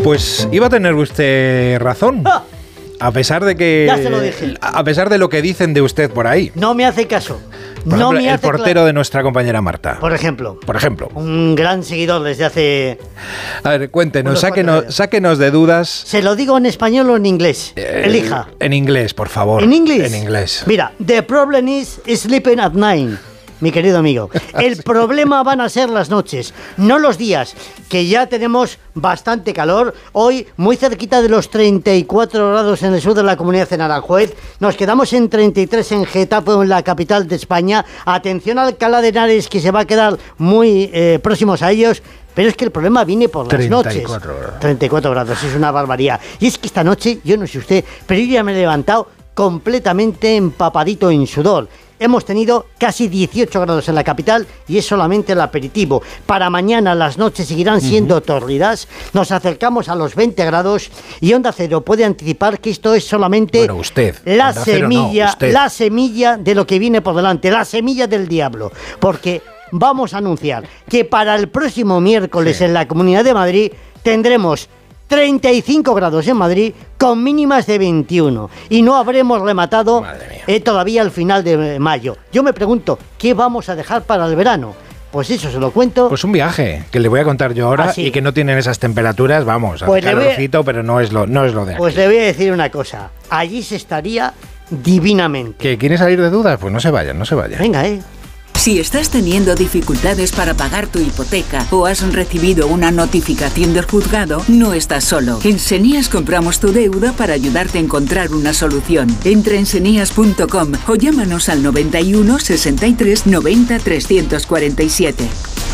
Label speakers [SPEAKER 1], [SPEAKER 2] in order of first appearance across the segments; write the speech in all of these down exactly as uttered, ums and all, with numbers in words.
[SPEAKER 1] Pues iba a tener usted razón.
[SPEAKER 2] ¡Ah!
[SPEAKER 1] A pesar de que...
[SPEAKER 2] Ya se lo dije.
[SPEAKER 1] A pesar de lo que dicen de usted por ahí.
[SPEAKER 2] No me hace caso.
[SPEAKER 1] Por
[SPEAKER 2] no
[SPEAKER 1] ejemplo,
[SPEAKER 2] me
[SPEAKER 1] el
[SPEAKER 2] hace
[SPEAKER 1] portero
[SPEAKER 2] cla-
[SPEAKER 1] de nuestra compañera Marta.
[SPEAKER 2] Por ejemplo.
[SPEAKER 1] Por ejemplo.
[SPEAKER 2] Un gran seguidor desde hace...
[SPEAKER 1] A ver, cuéntenos,
[SPEAKER 2] Unos
[SPEAKER 1] sáquenos,
[SPEAKER 2] cuantos
[SPEAKER 1] sáquenos de dudas.
[SPEAKER 2] ¿Se lo digo en español o en inglés?
[SPEAKER 1] Eh,
[SPEAKER 2] Elija.
[SPEAKER 1] En inglés, por favor.
[SPEAKER 2] ¿En inglés?
[SPEAKER 1] En inglés.
[SPEAKER 2] Mira, the problem is sleeping at night, mi querido amigo. El problema van a ser las noches, no los días, que ya tenemos bastante calor. Hoy, muy cerquita de los treinta y cuatro grados en el sur de la comunidad de Aranjuez. Nos quedamos en treinta y tres en Getafe, en la capital de España. Atención a Alcalá de Henares, que se va a quedar muy eh, próximos a ellos. Pero es que el problema viene por las
[SPEAKER 1] treinta y
[SPEAKER 2] noches.
[SPEAKER 1] cuatro grados.
[SPEAKER 2] treinta y cuatro grados, es una barbaridad. Y es que esta noche, yo no sé usted, pero yo ya me he levantado completamente empapadito en sudor. Hemos tenido casi dieciocho grados en la capital y es solamente el aperitivo. Para mañana las noches seguirán siendo uh-huh. tórridas. Nos acercamos a los veinte grados y Onda Cero puede anticipar que esto es solamente
[SPEAKER 1] bueno, usted,
[SPEAKER 2] la
[SPEAKER 1] Onda Cero
[SPEAKER 2] semilla,
[SPEAKER 1] no, usted.
[SPEAKER 2] la semilla de lo que viene por delante, la semilla del diablo. Porque vamos a anunciar que para el próximo miércoles sí. en la Comunidad de Madrid tendremos treinta y cinco grados en Madrid con mínimas de veintiuno y no habremos rematado eh, todavía al final de mayo. Yo me pregunto, ¿qué vamos a dejar para el verano? Pues eso se lo cuento.
[SPEAKER 1] Pues un viaje, que le voy a contar yo ahora, ah, sí. y que no tienen esas temperaturas, vamos,
[SPEAKER 2] pues
[SPEAKER 1] hace calorcito, a... pero no es lo, no es lo de aquí.
[SPEAKER 2] Pues le voy a decir una cosa, allí se estaría divinamente.
[SPEAKER 1] ¿Que quiere salir de dudas? Pues no se vayan, no se vayan.
[SPEAKER 2] Venga, eh.
[SPEAKER 3] Si estás teniendo dificultades para pagar tu hipoteca o has recibido una notificación del juzgado, no estás solo. En Senías compramos tu deuda para ayudarte a encontrar una solución. Entra en senías punto com o llámanos al noventa y uno, sesenta y tres, noventa, trescientos cuarenta y siete.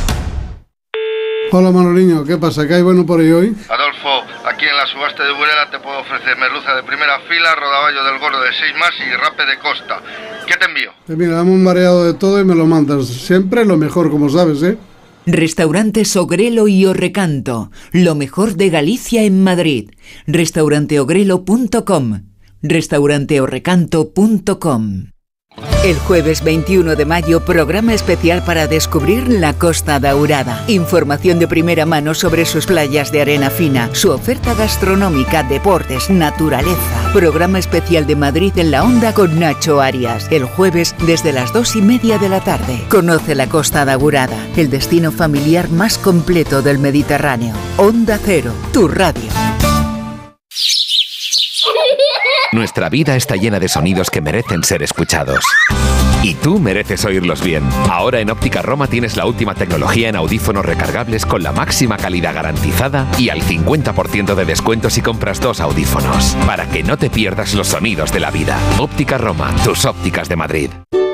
[SPEAKER 4] Hola Manoliño, ¿qué pasa? ¿Qué hay bueno por ahí hoy?
[SPEAKER 5] Adolfo, aquí en la subasta de Burela te puedo ofrecer merluza de primera fila, rodaballo del gordo de seis más y rape de costa. ¿Qué te envío?
[SPEAKER 4] Pues mira, dame un mareado de todo y me lo mandas. Siempre lo mejor, como sabes, ¿eh?
[SPEAKER 3] Restaurantes Ogrelo y Orrecanto, lo mejor de Galicia en Madrid. restaurante ogrelo punto com, restaurante orrecanto punto com. El jueves veintiuno de mayo, programa especial para descubrir la Costa Daurada. Información de primera mano sobre sus playas de arena fina, su oferta gastronómica, deportes, naturaleza. Programa especial de Madrid en la Onda con Nacho Arias. El jueves desde las dos y media de la tarde. Conoce la Costa Daurada, el destino familiar más completo del Mediterráneo. Onda Cero, tu radio.
[SPEAKER 6] Nuestra vida está llena de sonidos que merecen ser escuchados. Y tú mereces oírlos bien. Ahora en Óptica Roma tienes la última tecnología en audífonos recargables con la máxima calidad garantizada y al cincuenta por ciento de descuento si compras dos audífonos. Para que no te pierdas los sonidos de la vida. Óptica Roma, tus ópticas de Madrid.